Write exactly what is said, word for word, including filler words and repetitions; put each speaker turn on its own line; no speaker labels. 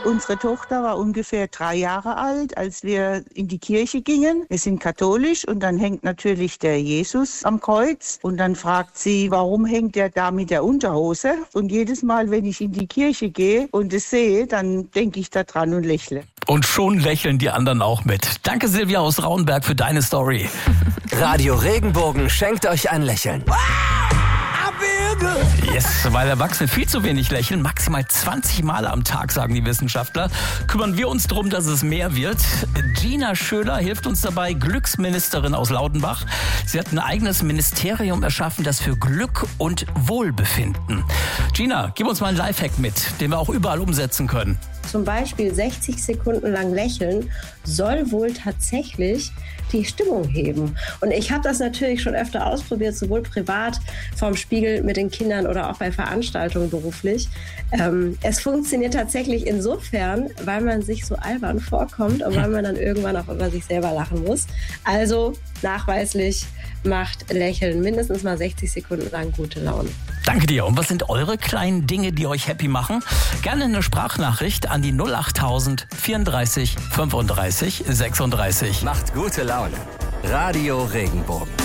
Unsere Tochter war ungefähr drei Jahre alt, als wir in die Kirche gingen. Wir sind katholisch und dann hängt natürlich der Jesus am Kreuz. Und dann fragt sie, warum hängt er da mit der Unterhose? Und jedes Mal, wenn ich in die Kirche gehe und es sehe, dann denke ich da dran und lächle.
Und schon lächeln die anderen auch mit. Danke Silvia aus Rauenberg für deine Story.
Radio Regenbogen schenkt euch ein Lächeln.
Yes, weil Erwachsene viel zu wenig lächeln, maximal zwanzig Mal am Tag, sagen die Wissenschaftler, kümmern wir uns darum, dass es mehr wird. Gina Schöler hilft uns dabei, Glücksministerin aus Laudenbach. Sie hat ein eigenes Ministerium erschaffen, das für Glück und Wohlbefinden. Gina, gib uns mal einen Lifehack mit, den wir auch überall umsetzen können.
Zum Beispiel sechzig Sekunden lang lächeln soll wohl tatsächlich die Stimmung heben. Und ich habe das natürlich schon öfter ausprobiert, sowohl privat, vorm Spiegel mit den Kindern oder auch bei Veranstaltungen beruflich. Ähm, es funktioniert tatsächlich insofern, weil man sich so albern vorkommt und weil man dann irgendwann auch über sich selber lachen muss. Also nachweislich macht Lächeln mindestens mal sechzig Sekunden lang gute Laune.
Danke dir. Und was sind eure kleinen Dinge, die euch happy machen? Gerne eine Sprachnachricht an die null acht tausend vierunddreißig fünfunddreißig sechsunddreißig.
Macht gute Laune. Radio Regenbogen.